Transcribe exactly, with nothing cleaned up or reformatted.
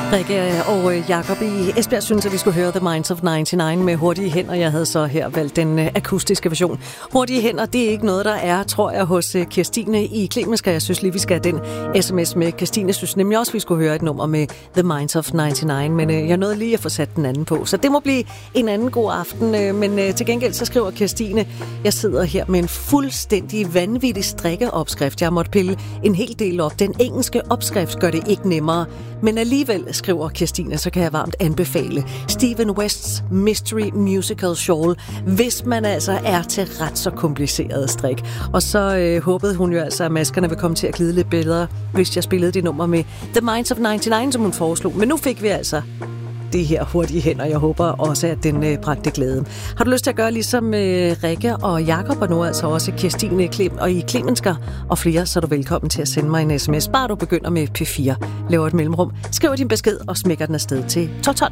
Rikke og Jakob i Esbjerg synes, at vi skulle høre The Minds of nioghalvfems med Hurtige Hænder. Jeg havde så her valgt den akustiske version. Hurtige Hænder, det er ikke noget, der er, tror jeg, hos Kirstine i Klemensker. Jeg synes lige, vi skal have den sms med. Kirstine synes nemlig også, vi skulle høre et nummer med The Minds of nioghalvfems, men jeg nåede lige at få sat den anden på. Så det må blive en anden god aften. Men til gengæld så skriver Kirstine, jeg sidder her med en fuldstændig vanvittig strikkeopskrift. Jeg måtte pille en hel del op. Den engelske opskrift gør det ikke nemmere, men alligevel, skriver Kirstine, så kan jeg varmt anbefale Stephen Wests Mystery Musical Shawl, hvis man altså er til ret så kompliceret strik. Og så øh, håbede hun jo altså, at maskerne vil komme til at glide lidt bedre, hvis jeg spillede det nummer med The Minds of nioghalvfems, som hun foreslog. Men nu fik vi altså det her Hurtige Hænder. Jeg håber også, at den øh, bragte glæde. Har du lyst til at gøre ligesom øh, Rikke og Jakob, og nu altså også Kirstine Klem og i Klemensker og flere, så er du velkommen til at sende mig en sms. Bare du begynder med P fire, laver et mellemrum, skriver din besked og smækker den afsted til tolv tolv.